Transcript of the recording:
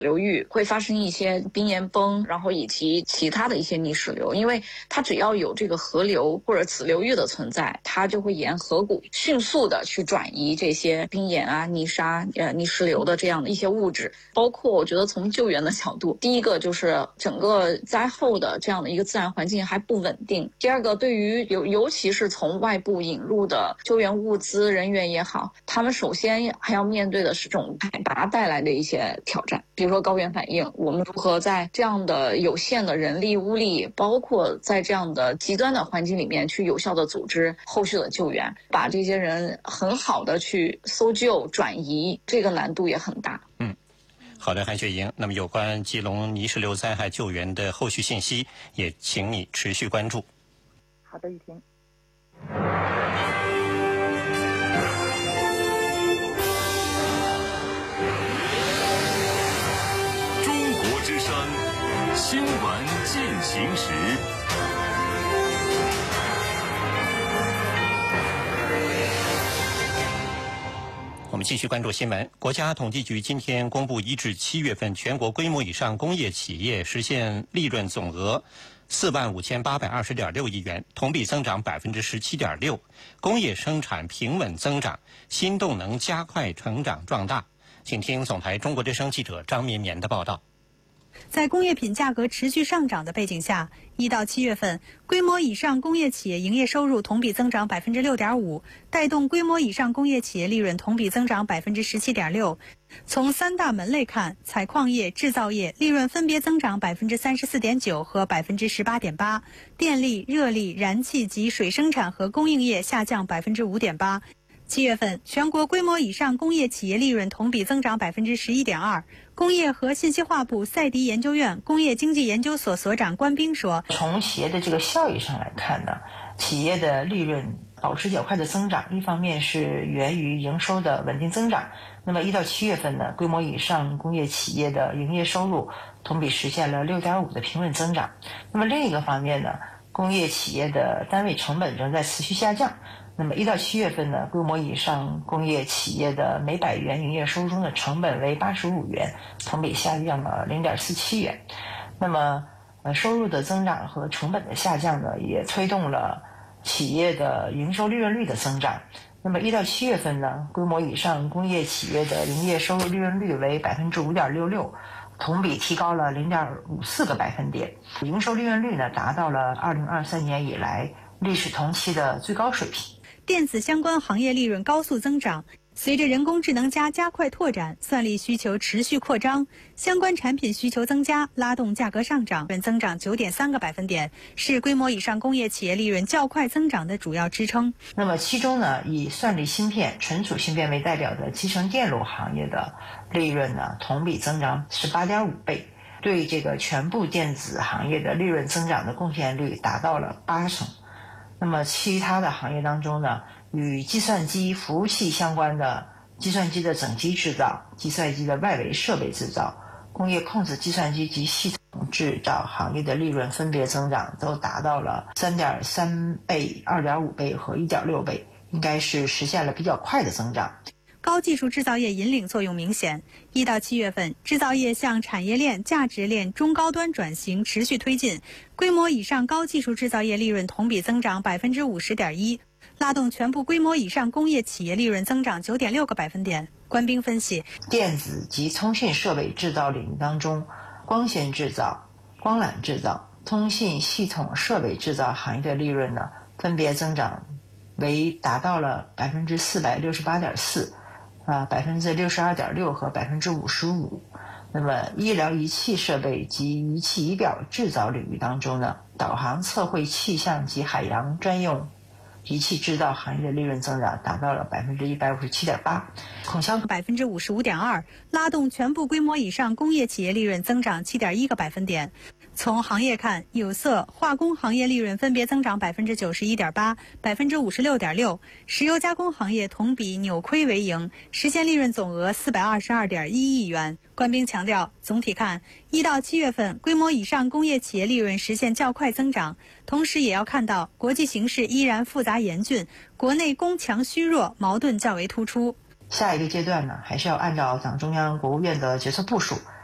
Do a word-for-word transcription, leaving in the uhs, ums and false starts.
流域会发生一些冰岩崩，然后以及其他的一些泥石流，因为它只要有这个河流或者子流域的存在，它就会沿河谷迅速的去转移这些冰岩啊、泥沙、呃泥石流的这样的一些物质。包括我觉得从救援的角度，第一个就是整个灾后的这样的一个自然环境还不稳定，第二个对于尤尤其是从外部引入的救援物资人员也好，他们首先还要面对的是这种海拔带来的一些挑战，比如说高原反应，我们如何在这样的有限的人力物力，包括在这样的极端的环境里面去有效的组织后续的救援，把这些人很好的去搜救转移，这个难度也很大。 嗯，好的，韩雪莹，那么有关基隆泥石流灾害救援的后续信息，也请你持续关注。 好的，雨婷。 中国之声新闻进行时。 我们继续关注新闻。国家统计局今天公布，一至七月份全国规模以上工业企业实现利润总额四万五千八百二十点六亿元，同比增长百分之十七点六，工业生产平稳增长，新动能加快成长壮大。请听总台中国之声记者张绵绵的报道。 在工业品价格持续上涨的背景下，一到七月份，规模以上工业企业营业收入同比增长百分之六点五，带动规模以上工业企业利润同比增长百分之十七点六。从三大门类看，采矿业、制造业利润分别增长百分之三十四点九和百分之十八点八，电力、热力、燃气及水生产和供应业下降百分之五点八。七月份，全国规模以上工业企业利润同比增长百分之十一点二。工业和信息化部赛迪研究院工业经济研究所所长关斌说：“ 从企业的这个效益上来看呢，企业的利润保持较快的增长，一方面是源于营收的稳定增长。那么一到七月份呢，规模以上工业企业的营业收入同比实现了六点五的平稳增长。那么另一个方面呢，工业企业的单位成本仍在持续下降。那么一到七月份呢，规模以上工业企业的每百元营业收入中的成本为八十五元，同比下降了零点四七元。那么呃，收入的增长和成本的下降呢，也推动了企业的营收利润率的增长。那么一到七月份呢，规模以上工业企业的营业收入利润率为百分之五点六六，同比提高了零点五四个百分点，营收利润率呢达到了二零二三年以来历史同期的最高水平。 电子相关行业利润高速增长，随着人工智能加加快拓展，算力需求持续扩张，相关产品需求增加，拉动价格上涨，增长九点三个百分点，是规模以上工业企业利润较快增长的主要支撑。 那么其中呢，以算力芯片、存储芯片为代表的集成电路行业的利润呢，同比增长十八点五倍，对这个全部电子行业的利润增长的贡献率达到了八成。那么其他的行业当中呢，与计算机服务器相关的计算机的整机制造、计算机的外围设备制造、工业控制计算机及系统制造行业的利润分别增长都达到了三点三倍、二点五倍和一点六倍，应该是实现了比较快的增长。 高技术制造业引领作用明显，一到七月份，制造业向产业链、价值链、中高端转型持续推进，规模以上高技术制造业利润同比增长百分之五十点一，拉动全部规模以上工业企业利润增长九点六个百分点。关斌分析， 电子及通信设备制造领域当中，光纤制造、光缆制造、通信系统设备制造行业的利润呢，分别增长为达到了百分之四百六十八点四。啊，百分之六十二点六和百分之五十五。那么，医疗仪器设备及仪器仪表制造领域当中呢，导航测绘气象及海洋专用仪器制造行业的利润增长达到了百分之一百五十七点八， 孔销百分之五十五点二，拉动全部规模以上工业企业利润增长七点一个百分点。从行业看，有色、化工行业利润分别增长百分之九十一点八、百分之五十六点六，石油加工行业同比扭亏为盈，实现利润总额四百二十二点一亿元。关斌强调，总体看，一到七月份规模以上工业企业利润实现较快增长，同时也要看到国际形势依然复杂严峻，国内攻强虚弱矛盾较为突出。 下一个阶段呢，还是要按照党中央、国务院的决策部署，